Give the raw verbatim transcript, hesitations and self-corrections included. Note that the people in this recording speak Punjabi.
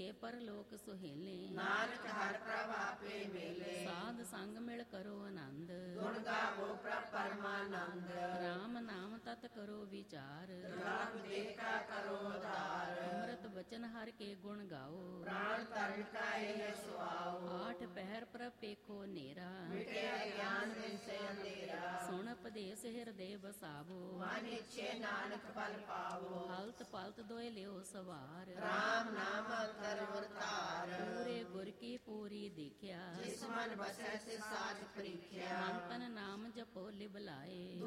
ਪਰਲੋਕ ਸੁਹੇਲੇ। ਨਾਨਕ ਹਰਿ ਪ੍ਰਭ ਆਪੇ ਮੇਲੇ। ਸਾਧ ਸੰਗ ਮਿਲ ਕਰੋ ਆਨੰਦ। ਗੁਣ ਗਾਵੋ ਪ੍ਰਭ ਪਰਮਾਨੰਦ। ਰਾਮ ਨਾਮ ਤਤ ਕਰੋ ਵਿਚਾਰ। ਰਾਮ ਦੇਖਾ ਕਰੋ ਉਧਾਰ। ਅੰਮ੍ਰਿਤ ਬਚਨ ਹਰਿ ਕੇ ਗੁਣ ਗਾਓ। ਪ੍ਰਾਣ ਧਰਨ ਕਾ ਇਹ ਸੁਆਓ। ਆਠ ਪਹਿਰ ਪ੍ਰਭ ਪੇਖੋ ਨੇਰਾ। ਮਿਟਿਆ ਗਿਆਨ ਬਿਨ ਸੇ ਅੰਧੇਰਾ। ਸੁਣ ਉਪਦੇਸ ਹਿਰਦੇ ਬਸਾਵੋ। ਮਨ ਇੱਛੇ ਨਾਨਕ ਫਲ ਪਾਵੋ। ਹਲਤ ਪਲਤ ਦੋਇ ਲਿਓ ਸਵਾਰ। ਰਾਮ ਨਾਮ ਅੰਤਰ ਵਰਤਾਰ। ਪੂਰੇ ਗੁਰ ਕੀ ਪੂਰੀ ਦੇਖਿਆ। ਜਿਸ ਮਨ ਬਸੈ ਤਿਸ ਸਾਚ ਪ੍ਰੀਖਿਆ। ਮਨ ਤਨ ਨਾਮ ਜਪੋ ਲਿਵ ਲਾਏ।